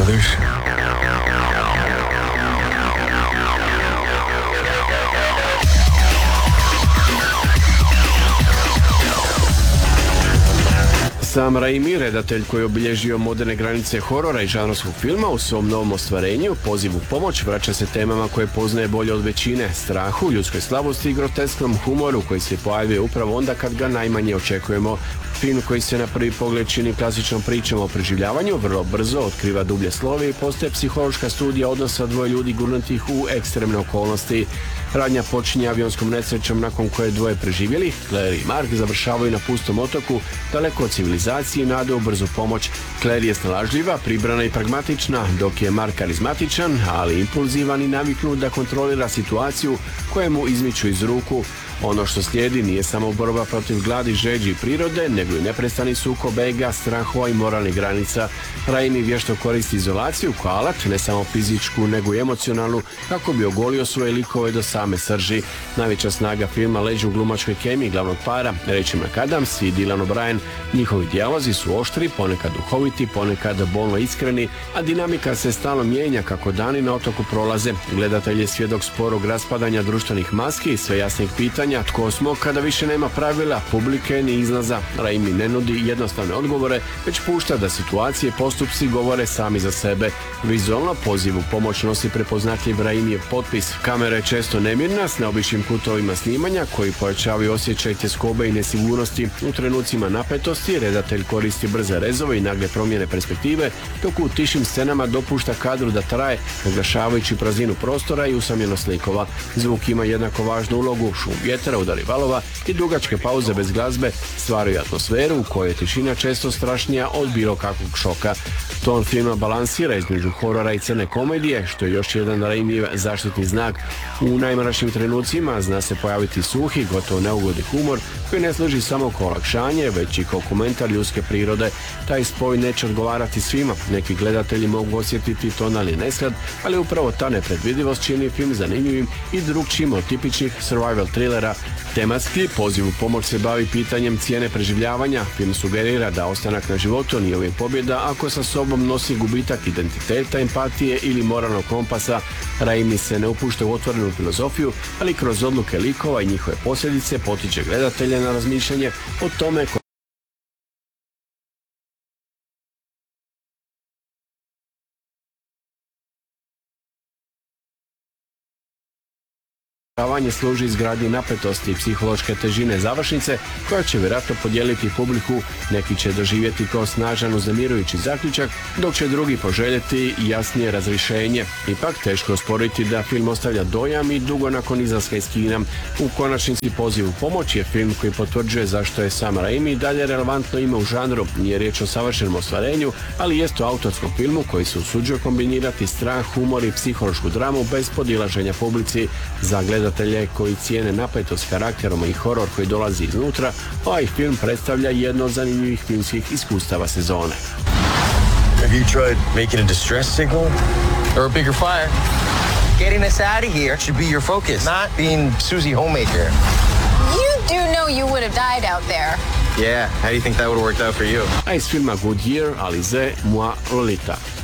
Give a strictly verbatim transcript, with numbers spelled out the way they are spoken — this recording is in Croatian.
others. Sam Raimi, redatelj koji je obilježio moderne granice horora i žanrovskog filma, u svom novom ostvarenju, Poziv u pomoć, vraća se temama koje poznaje bolje od većine, strahu, ljudskoj slabosti i grotesknom humoru koji se pojavio upravo onda kad ga najmanje očekujemo. Film koji se na prvi pogled čini klasičnom pričom o preživljavanju, vrlo brzo otkriva dublje slove i postaje psihološka studija odnosa dvoje ljudi gurnutih u ekstremne okolnosti. Radnja počinje avionskom nesrećom nakon koje dvoje preživjelih, Claire i Mark, završavaju na pustom otoku, daleko od civilizacije i nade u brzu pomoć. Claire je snalažljiva, pribrana i pragmatična, dok je Mark karizmatičan, ali impulzivan i naviknut da kontrolira situaciju koje mu izmiču iz ruku. Ono što slijedi nije samo borba protiv gladi, žeđi i prirode, nego i neprestani sukob ega, strahova i moralnih granica. Raimi vješto koristi izolaciju kao alat, ne samo fizičku, nego i emocionalnu, kako bi ogolio svoje likove do same srži. Najveća snaga filma leži u glumačkoj kemiji glavnog para, Rachel McAdams i Dylan O'Brien. Njihovi dijalozi su oštri, ponekad duhoviti, ponekad bolno iskreni, a dinamika se stalno mijenja kako dani na otoku prolaze. Gledatelj je svjedok sporog raspadanja društvenih maski i sve jasnih pitanja tko smo kada više nema pravila, publike ni izlaza. Raimi ne nudi jednostavne odgovore, već pušta da situacije i postupci govore sami za sebe. Vizualno Poziv u pomoć nosi prepoznatljiv Raimijev potpis. Kamera je često nemirna s neobičnim kutovima snimanja koji pojačavaju osjećaj tjeskobe i nesigurnosti. U trenucima napetosti redatelj koristi brze rezove i nagle promjene perspektive, dok u tišim scenama dopušta kadru da traje, naglašavajući prazninu prostora i usamljenost likova. Zvuk ima jednako važnu ulogu, šum vjetra, udari valova i dugačke pauze bez glazbe stvaraju atmosferu u kojoj je tišina često strašnija od bilo kakvog šoka. Ton filma balansira između horora i crne komedije, što je još jedan Raimijev zaštitni znak. U najmračnijim trenucima zna se pojaviti suhi, gotovo neugodni humor koji ne služi samo kao olakšanje, već i kao komentar ljudske prirode. Taj spoj neće odgovarati svima. Neki gledatelji mogu osjetiti tonalni nesklad, ali upravo ta nepredvidivost čini film zanimljivim i drugčijim od tipičnih survival thrillera. Tematski Poziv u pomoć se bavi pitanjem cijene preživljavanja. Film sugerira da ostanak na životu nije uvijek pobjeda ako sa sobom nosi gubitak identiteta, empatije ili moralnog kompasa. Raimi se ne upušta u otvorenu filozofiju, ali kroz odluke likova i njihove posljedice potiče gledatelja na razmišljanje o tome ko Avanje služi izgradnji napetosti i psihološke težine završnice koja će vjerojatno podijeliti publiku. Neki će doživjeti kao snažan uznemirujući zaključak, dok će drugi poželjeti jasnije razrješenje. Ipak teško osporiti da film ostavlja dojam i dugo nakon izlaska iz kina. U konačnici Poziv u pomoć je film koji potvrđuje zašto je sam Raimi i dalje relevantno ime u žanru. Nije riječ o savršenom ostvarenju, ali jest o autorskom filmu koji se usuđuje kombinirati strah, humor i psihološku dramu bez podilaženja publici. Za gledatelje koji cijene napetost karakterom i horor koji dolazi iznutra, ovaj film predstavlja jedno od zanimljivih filmskih iskustava sezone. Have you tried making a distress signal? Or a bigger fire? Getting us out of here Should be your focus, not being Susie Homemaker. You do know you would have died out there. Yeah, how do you think that would have worked out for you? A iz filma Good Year, Alize, Moi Lolita.